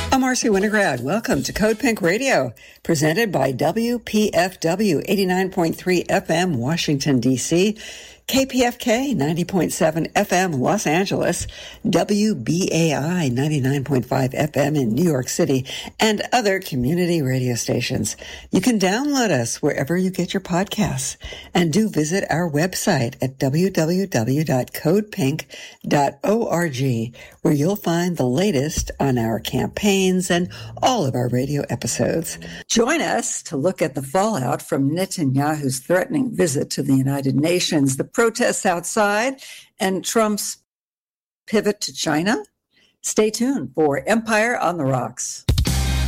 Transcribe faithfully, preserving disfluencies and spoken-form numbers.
I'm Marcy Winograd. Welcome to Code Pink Radio, presented by W P F W eighty-nine point three F M, Washington, D C, K P F K ninety point seven F M, Los Angeles, W B A I ninety-nine point five F M in New York City, and other community radio stations. You can download us wherever you get your podcasts, and do visit our website at w w w dot code pink dot org, where you'll find the latest on our campaigns and all of our radio episodes. Join us to look at the fallout from Netanyahu's threatening visit to the United Nations, the protests outside, and Trump's pivot to China. Stay tuned for Empire on the Rocks.